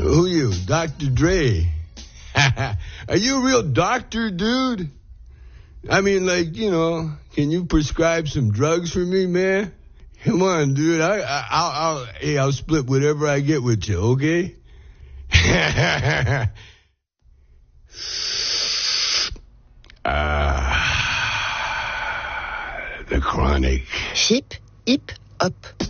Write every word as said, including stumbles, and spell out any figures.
Who you, Doctor Dre? Are you a real doctor, dude? I mean, like, you know, can you prescribe some drugs for me, man? Come on, dude. I, I, I'll, I'll, hey, I'll split whatever I get with you, okay? Ah, the Chronic. Hip, hip, hop.